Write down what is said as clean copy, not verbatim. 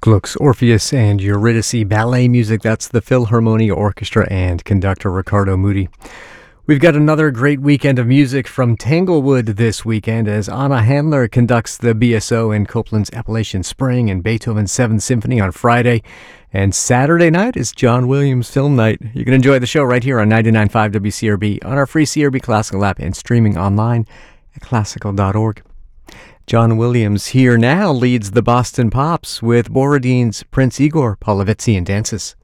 Gluck's Orpheus and Eurydice ballet music. That's the Philharmonia Orchestra and conductor Ricardo Muti. We've got another great weekend of music from Tanglewood this weekend as Anna Handler conducts the BSO in Copland's Appalachian Spring and Beethoven's 7th Symphony on Friday. And Saturday night is John Williams Film Night. You can enjoy the show right here on 99.5 WCRB on our free CRB Classical app and streaming online at classical.org. John Williams here now leads the Boston Pops with Borodin's Prince Igor Polovitsian dances.